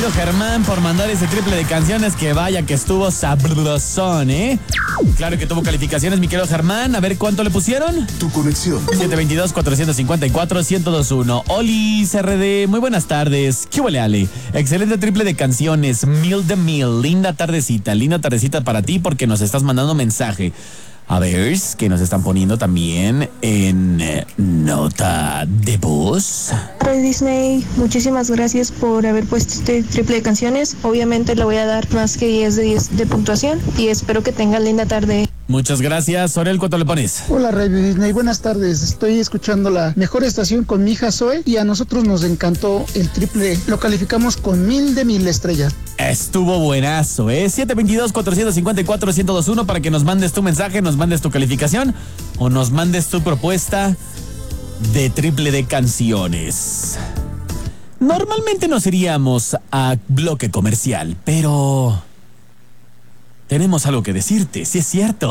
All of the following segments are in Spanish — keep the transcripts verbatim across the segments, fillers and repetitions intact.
querido Germán, por mandar ese triple de canciones que vaya que estuvo sabrosón, ¿eh? Claro que tuvo calificaciones, mi querido Germán. A ver, ¿cuánto le pusieron? Tu conexión. siete dos dos, cuatro cinco cuatro, uno cero dos uno. Oli, C R D, muy buenas tardes. ¿Qué huele, Ale? Excelente triple de canciones. Mil de mil. Linda tardecita, linda tardecita para ti porque nos estás mandando mensaje. A ver, que nos están poniendo también en eh, nota de voz. Radio Disney, muchísimas gracias por haber puesto este triple de canciones. Obviamente le voy a dar más que diez de diez de puntuación y espero que tengan linda tarde. Muchas gracias. Orel, ¿cuánto le pones? Hola Radio Disney, buenas tardes. Estoy escuchando la mejor estación con mi hija Zoe y a nosotros nos encantó el triple. Lo calificamos con mil de mil estrellas. Estuvo buenazo, ¿eh? siete dos dos, cuatro cinco cuatro, uno cero dos uno para que nos mandes tu mensaje, nos mandes tu calificación o nos mandes tu propuesta de triple de canciones. Normalmente nos iríamos a bloque comercial, pero tenemos algo que decirte, sí es cierto.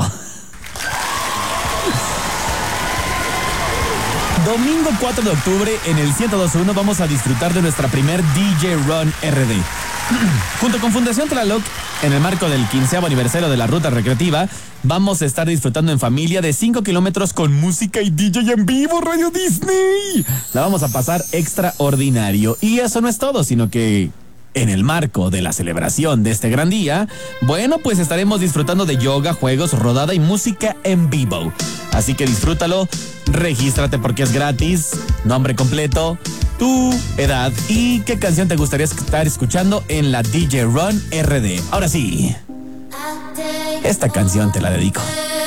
Domingo cuatro de octubre en el ciento dos punto uno vamos a disfrutar de nuestra primer D J Run R D. Junto con Fundación Tlaloc, en el marco del quinceavo aniversario de la Ruta Recreativa, vamos a estar disfrutando en familia de cinco kilómetros con música y D J en vivo, Radio Disney. La vamos a pasar extraordinario. Y eso no es todo, sino que en el marco de la celebración de este gran día, bueno, pues estaremos disfrutando de yoga, juegos, rodada y música en vivo. Así que disfrútalo, regístrate porque es gratis, nombre completo, tu edad y qué canción te gustaría estar escuchando en la D J Run R D. Ahora sí, esta canción te la dedico.